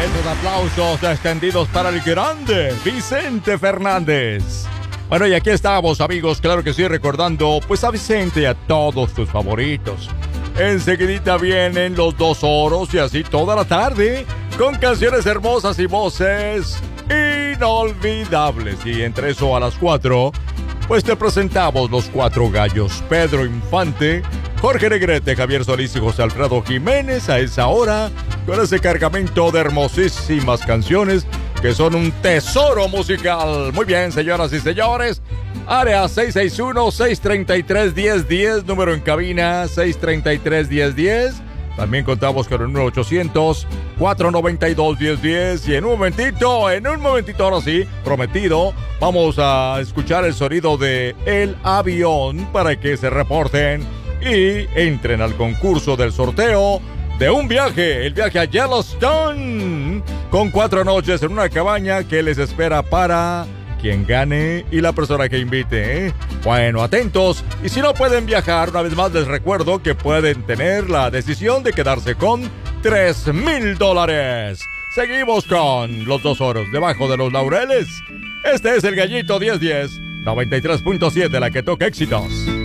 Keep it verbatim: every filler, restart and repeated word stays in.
Esos aplausos extendidos para el grande Vicente Fernández. Bueno, y aquí estamos, amigos, claro que sí, recordando pues a Vicente y a todos tus favoritos. Enseguidita vienen los dos oros y así toda la tarde, con canciones hermosas y voces inolvidables. Y entre eso a las cuatro, pues te presentamos los cuatro gallos: Pedro Infante, Jorge Negrete, Javier Solís y José Alfredo Jiménez a esa hora, con ese cargamento de hermosísimas canciones que son un tesoro musical. Muy bien, señoras y señores. Área seis seis uno, seis tres tres, uno cero uno cero, número en cabina seis tres tres, uno cero uno cero. También contamos con el nueve ochocientos, cuatrocientos noventa y dos, diez diez. Y en un momentito, en un momentito ahora sí, prometido, vamos a escuchar el sonido de el avión para que se reporten y entren al concurso del sorteo de un viaje, el viaje a Yellowstone, con cuatro noches en una cabaña que les espera para quien gane y la persona que invite, ¿eh? Bueno, atentos. Y si no pueden viajar, una vez más les recuerdo que pueden tener la decisión de quedarse con tres mil dólares. Seguimos con los dos oros debajo de los laureles. Este es el Gallito diez diez, noventa y tres punto siete, la que toca éxitos.